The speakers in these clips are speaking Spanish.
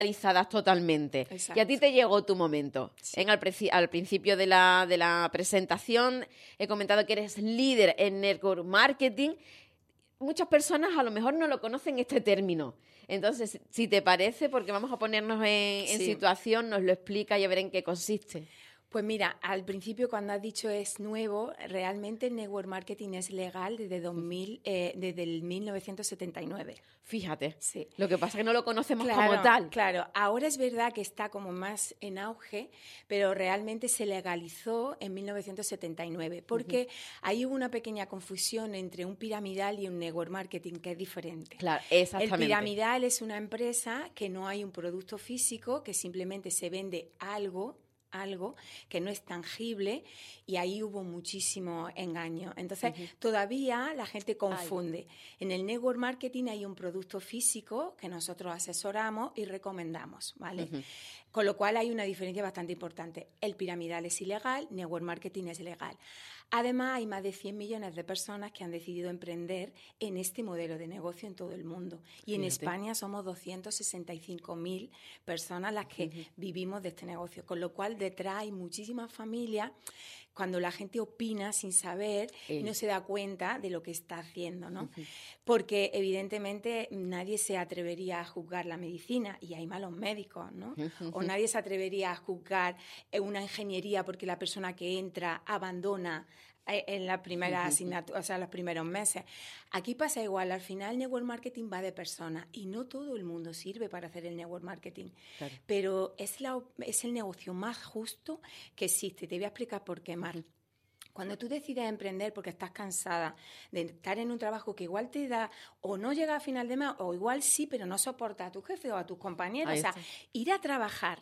realizadas totalmente. Exacto. Y a ti te llegó tu momento. Sí. Al principio de la presentación he comentado que eres líder en network marketing. Muchas personas a lo mejor no lo conocen este término. Entonces, si te parece, porque vamos a ponernos en Sí. situación, nos lo explica y a ver en qué consiste. Pues mira, al principio cuando has dicho es nuevo, realmente el network marketing es legal desde el 1979. Fíjate. Sí. Lo que pasa es que no lo conocemos Claro, como tal. Claro, ahora es verdad que está como más en auge, pero realmente se legalizó en 1979, porque ahí hubo una pequeña confusión entre un piramidal y un network marketing, que es diferente. Claro, exactamente. El piramidal es una empresa que no hay un producto físico, que simplemente se vende algo que no es tangible, y ahí hubo muchísimo engaño. Entonces, todavía la gente confunde. En el network marketing hay un producto físico que nosotros asesoramos y recomendamos, ¿vale? Con lo cual hay una diferencia bastante importante. El piramidal es ilegal, network marketing es legal. Además, hay más de 100 millones de personas que han decidido emprender en este modelo de negocio en todo el mundo. Y en España somos 265.000 personas las que vivimos de este negocio. Con lo cual, detrás hay muchísimas familias, cuando la gente opina sin saber y no se da cuenta de lo que está haciendo, ¿no? Porque, evidentemente, nadie se atrevería a juzgar la medicina, y hay malos médicos, ¿no? O nadie se atrevería a juzgar una ingeniería porque la persona que entra abandona en la primera asignatura, o sea, los primeros meses. Aquí pasa igual. Al final, el network marketing va de personas y no todo el mundo sirve para hacer el network marketing. Claro. Pero es el negocio más justo que existe. Te voy a explicar por qué, Mar. Cuando tú decides emprender porque estás cansada de estar en un trabajo que igual te da o no llega a final de mes, o igual sí, pero no soporta a tu jefe o a tus compañeros. O sea, ir a trabajar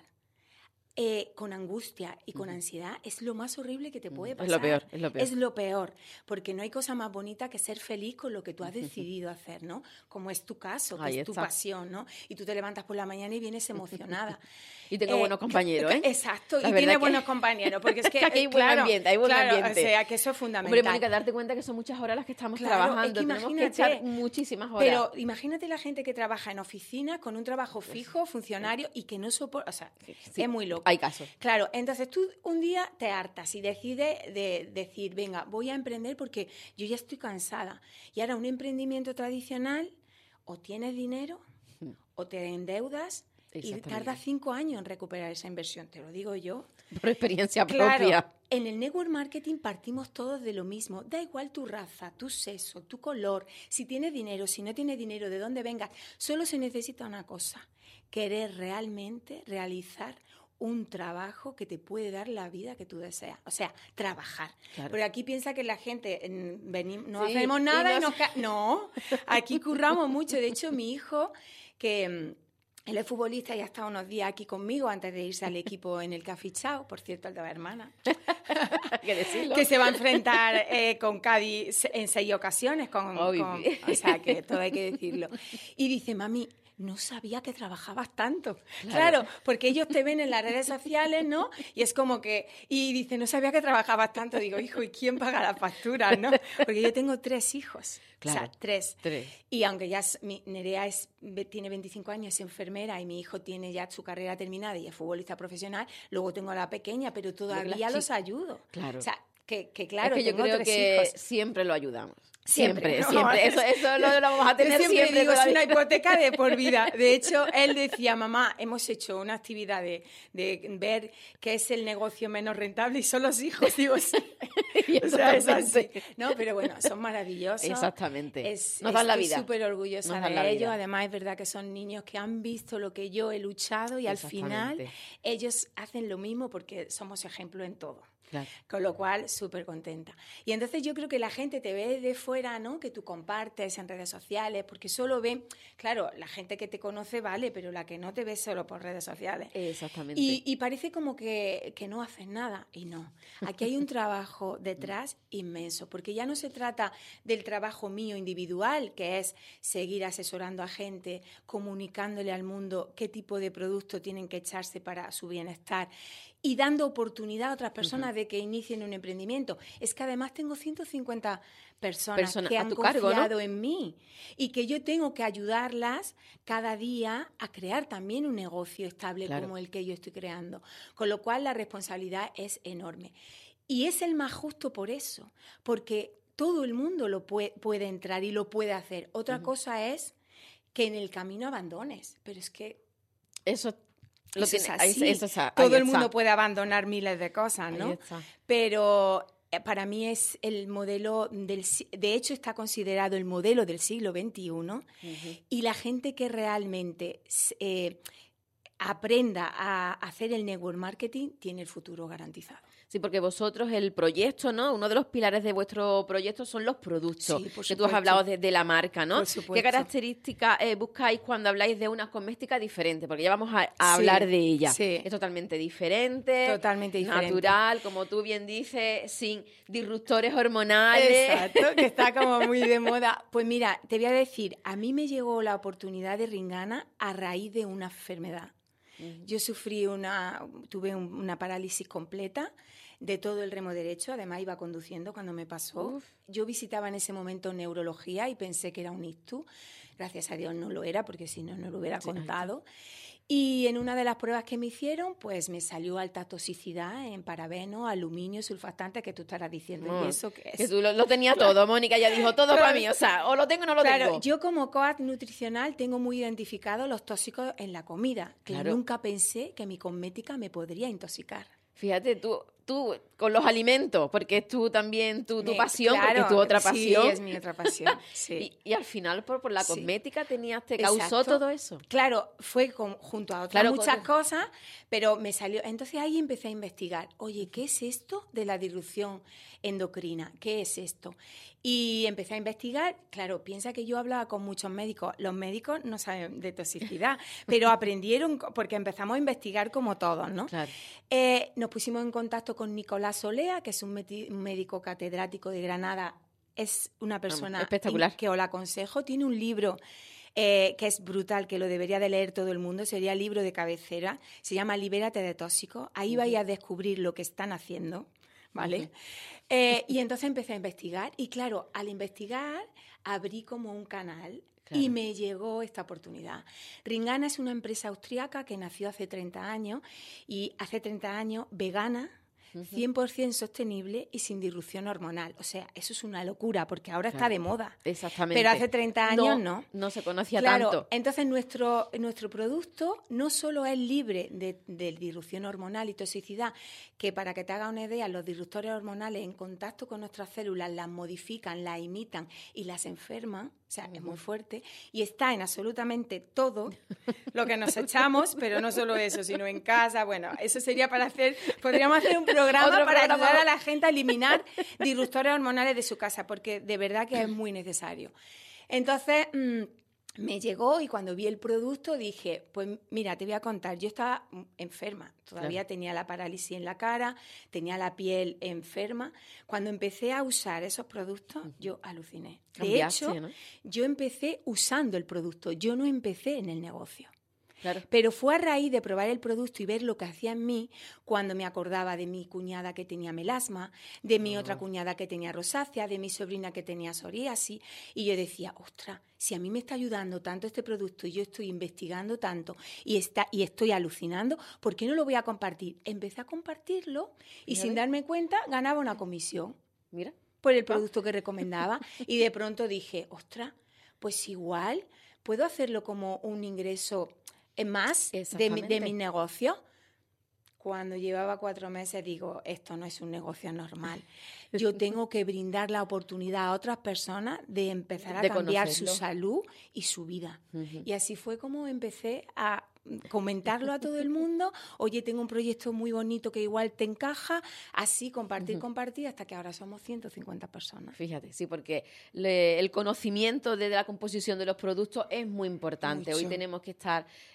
con angustia y con ansiedad es lo más horrible que te puede pasar. Es lo peor, es lo peor. Es lo peor, porque no hay cosa más bonita que ser feliz con lo que tú has decidido hacer, ¿no? Como es tu caso, que es tu pasión, ¿no? Y tú te levantas por la mañana y vienes emocionada. Y tengo buenos compañeros, ¿eh? Exacto, y tienes buenos compañeros, porque es que aquí hay buen ambiente, hay buen ambiente. O sea, que eso es fundamental. Hombre, Mónica, darte cuenta que son muchas horas las que estamos trabajando, es que tenemos que echar muchísimas horas. Pero imagínate la gente que trabaja en oficina con un trabajo fijo, funcionario, y que no soporta, o sea, es muy loco. Hay casos. Claro, entonces tú un día te hartas y decides decir, venga, voy a emprender porque yo ya estoy cansada. Y ahora un emprendimiento tradicional, o tienes dinero o te endeudas y tardas 5 años en recuperar esa inversión, te lo digo yo. Por experiencia propia. Claro, en el network marketing partimos todos de lo mismo. Da igual tu raza, tu sexo, tu color, si tienes dinero, si no tienes dinero, de dónde vengas. Solo se necesita una cosa, querer realmente realizar un trabajo que te puede dar la vida que tú deseas. O sea, trabajar. Claro. Porque aquí piensa que la gente no hacemos nada y no, aquí curramos mucho. De hecho, mi hijo, que él es futbolista y ha estado unos días aquí conmigo antes de irse al equipo en el que ha fichado, por cierto, el de la hermana, que se va a enfrentar con Cádiz en 6 ocasiones. O sea, que todo hay que decirlo. Y dice, mami, no sabía que trabajabas tanto. Claro, porque ellos te ven en las redes sociales, ¿no? Y es como que... Y dice, no sabía que trabajabas tanto. Digo, hijo, ¿y quién paga las facturas, no? Porque yo tengo 3 hijos. Claro, o sea, 3. Y aunque ya Nerea tiene 25 años, es enfermera, y mi hijo tiene ya su carrera terminada y es futbolista profesional, luego tengo a la pequeña, pero todavía los ayudo. Claro. O sea, que claro, es que yo tengo creo 3 que hijos. Siempre lo ayudamos. Siempre. Eso lo vamos a tener siempre. Siempre digo, es una hipoteca de por vida. De hecho, él decía, mamá, hemos hecho una actividad de ver qué es el negocio menos rentable y son los hijos. Digo, sí. O sea, es así. No, pero bueno, son maravillosos. Exactamente. Nos dan la vida. Estoy súper orgullosa de ellos. Además, es verdad que son niños que han visto lo que yo he luchado y al final ellos hacen lo mismo porque somos ejemplo en todo. Claro. Con lo cual, súper contenta. Y entonces yo creo que la gente te ve de fuera, ¿no? Que tú compartes en redes sociales, porque solo ven, claro, la gente que te conoce vale, pero la que no te ve solo por redes sociales. Exactamente. Y parece como que no haces nada. Y no. Aquí hay un trabajo detrás inmenso, porque ya no se trata del trabajo mío individual, que es seguir asesorando a gente, comunicándole al mundo qué tipo de producto tienen que echarse para su bienestar y dando oportunidad a otras personas de de que inicien un emprendimiento. Es que además tengo 150 personas que a han tu cargo, confiado ¿no? en mí y que yo tengo que ayudarlas cada día a crear también un negocio estable Claro. como el que yo estoy creando. Con lo cual la responsabilidad es enorme. Y es el más justo por eso, porque todo el mundo lo puede entrar y lo puede hacer. Otra cosa es que en el camino abandones, pero es que Eso lo eso tiene, es ahí, así. eso está, Todo ahí el mundo está. puede abandonar miles de cosas, Ahí ¿no? está. Pero para mí es el modelo de hecho está considerado el modelo del siglo XXI y la gente que realmente aprenda a hacer el network marketing tiene el futuro garantizado. Sí, porque vosotros el proyecto, ¿no? Uno de los pilares de vuestro proyecto son los productos, Sí, por que tú has supuesto. hablado de la marca, ¿no? Por supuesto. ¿Qué características buscáis cuando habláis de una cosmética diferente? Porque ya vamos a Sí, hablar de ella. sí. Es totalmente diferente, Totalmente diferente. natural, como tú bien dices, sin disruptores hormonales. Exacto, que está como muy de moda. Pues mira, te voy a decir, a mí me llegó la oportunidad de Ringana a raíz de una enfermedad. Yo tuve una parálisis completa de todo el remo derecho, además iba conduciendo cuando me pasó. Uf. Yo visitaba en ese momento neurología y pensé que era un ictus. Gracias a Dios no lo era, porque si no, no lo hubiera contado. Y en una de las pruebas que me hicieron, pues me salió alta toxicidad en parabeno, aluminio, surfactante, que tú estarás diciendo, ¿y eso qué es? Que tú lo tenías todo, Mónica ya dijo, todo para mí, o sea, o lo tengo o no lo tengo. Yo como coach nutricional tengo muy identificados los tóxicos en la comida, que nunca pensé que mi cosmética me podría intoxicar. Fíjate, tú con los alimentos, porque es tu también tu pasión, claro, porque es tu otra pasión. Sí, es mi otra pasión. Sí. Y al final, por la cosmética, te causó Exacto. todo eso. Claro, fue junto a otras muchas cosas, pero me salió. Entonces ahí empecé a investigar. Oye, ¿qué es esto de la disrupción endocrina? ¿Qué es esto? Y empecé a investigar. Claro, piensa que yo hablaba con muchos médicos. Los médicos no saben de toxicidad, pero aprendieron porque empezamos a investigar como todos, ¿no? Claro. Nos pusimos en contacto con Nicolás Solea, que es un médico catedrático de Granada. Es una persona espectacular, que os la aconsejo. Tiene un libro que es brutal, que lo debería de leer todo el mundo. Sería el libro de cabecera. Se llama Libérate de tóxicos. Ahí vais a descubrir lo que están haciendo, ¿vale? Y entonces empecé a investigar. Y claro, al investigar abrí como un canal. Claro. Y me llegó esta oportunidad. Ringana es una empresa austríaca que nació hace 30 años y hace 30 años vegana, 100% sostenible y sin disrupción hormonal. O sea, eso es una locura porque ahora está de moda. Exactamente. Pero hace 30 años no. No se conocía tanto. Claro, entonces nuestro producto no solo es libre de disrupción hormonal y toxicidad, que para que te hagas una idea, los disruptores hormonales en contacto con nuestras células las modifican, las imitan y las enferman. O sea, es muy fuerte. Y está en absolutamente todo lo que nos echamos, pero no solo eso, sino en casa. Bueno, eso sería podríamos hacer un programa para ayudar a la gente a eliminar disruptores hormonales de su casa, porque de verdad que es muy necesario. Entonces, me llegó y cuando vi el producto dije, pues mira, te voy a contar, yo estaba enferma, todavía tenía la parálisis en la cara, tenía la piel enferma. Cuando empecé a usar esos productos, yo aluciné. De hecho, ¿no? Yo empecé usando el producto, yo no empecé en el negocio. Claro. Pero fue a raíz de probar el producto y ver lo que hacía en mí cuando me acordaba de mi cuñada que tenía melasma, de mi otra cuñada que tenía rosácea, de mi sobrina que tenía psoriasis. Y yo decía, ostras, si a mí me está ayudando tanto este producto y yo estoy investigando tanto y estoy alucinando, ¿por qué no lo voy a compartir? Empecé a compartirlo y sin darme cuenta ganaba una comisión. Mira. Por el producto que recomendaba. Y de pronto dije, ostras, pues igual puedo hacerlo como un ingreso más de mi negocio. Cuando llevaba 4 meses digo, esto no es un negocio normal. Yo tengo que brindar la oportunidad a otras personas de empezar a cambiar su salud y su vida. Y así fue como empecé a comentarlo a todo el mundo. Oye, tengo un proyecto muy bonito que igual te encaja. Así, compartir, hasta que ahora somos 150 personas. Fíjate, sí, porque el conocimiento de la composición de los productos es muy importante. Mucho. Hoy tenemos que estar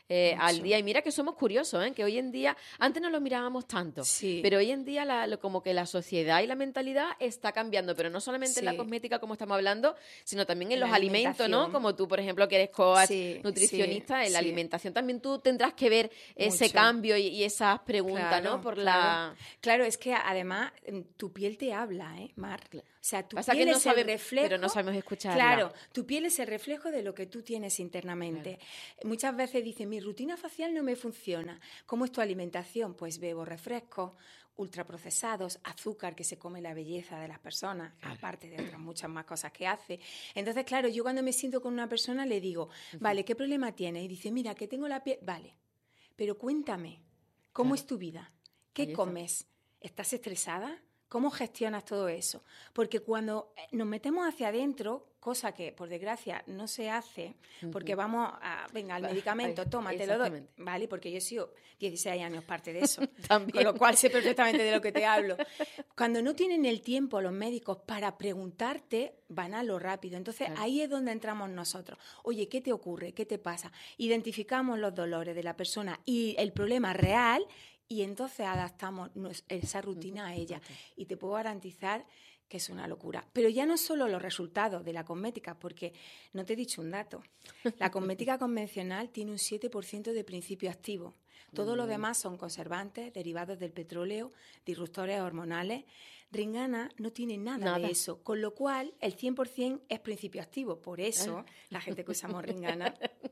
al día. Y mira que somos curiosos, que hoy en día, antes no lo mirábamos tanto, pero hoy en día como que la sociedad y la mentalidad está cambiando, pero no solamente en la cosmética como estamos hablando, sino también en los alimentos, ¿no? Como tú, por ejemplo, que eres coach, nutricionista, en la alimentación también tú tendrás que ver ese cambio y esas preguntas, ¿no? Claro, es que además tu piel te habla, Mar. Claro. O sea, tu Pasa piel que no es el reflejo... Pero no sabemos escucharla. Claro, tu piel es el reflejo de lo que tú tienes internamente. Claro. Muchas veces dicen, mi rutina facial no me funciona. ¿Cómo es tu alimentación? Pues bebo refrescos, ultraprocesados, azúcar que se come la belleza de las personas, aparte de otras muchas más cosas que hace. Entonces, claro, yo cuando me siento con una persona le digo, vale, ¿qué problema tienes? Y dice, mira, que tengo la piel... Vale, pero cuéntame, ¿cómo es tu vida? ¿Qué comes? ¿Estás estresada? ¿Cómo gestionas todo eso? Porque cuando nos metemos hacia adentro, cosa que por desgracia no se hace, porque vamos a, venga, al medicamento, toma, te lo doy, ¿vale? Porque yo he sido 16 años parte de eso, con lo cual sé perfectamente de lo que te hablo. Cuando no tienen el tiempo los médicos para preguntarte, van a lo rápido. Entonces ahí es donde entramos nosotros. Oye, ¿qué te ocurre? ¿Qué te pasa? Identificamos los dolores de la persona y el problema real. Y entonces adaptamos esa rutina a ella. Y te puedo garantizar que es una locura. Pero ya no solo los resultados de la cosmética, porque no te he dicho un dato. La cosmética convencional tiene un 7% de principio activo. Todo lo demás son conservantes, derivados del petróleo, disruptores hormonales. Ringana no tiene nada de eso, con lo cual el 100% es principio activo. Por eso la gente que usamos Ringana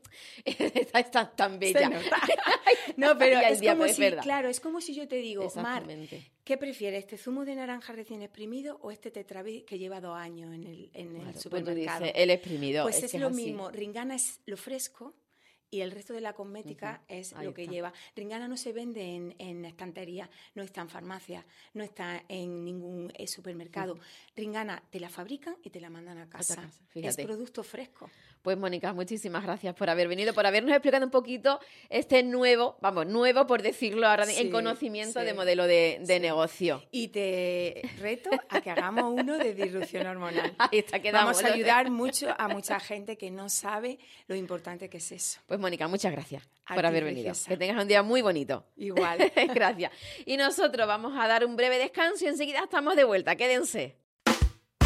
está tan bella. No, pero es como si, claro, es como si yo te digo, Mar, ¿qué prefieres, este zumo de naranja recién exprimido o este Tetrabric que lleva 2 años en el supermercado? Pues dices, el exprimido. Pues es lo mismo, Ringana es lo fresco y el resto de la cosmética es lo que lleva. Ringana no se vende en estantería, no está en farmacia, no está en ningún supermercado. Ringana te la fabrican y te la mandan a casa. Es producto fresco. Pues Mónica, muchísimas gracias por haber venido, por habernos explicado un poquito este nuevo por decirlo ahora, en conocimiento de modelo de negocio. Y te reto a que hagamos uno de disrupción hormonal. Ahí está, quedamos. Vamos a ayudar mucho a mucha gente que no sabe lo importante que es eso. Pues Mónica, muchas gracias por haber venido. Que tengas un día muy bonito. Igual. Gracias. Y nosotros vamos a dar un breve descanso y enseguida estamos de vuelta. Quédense.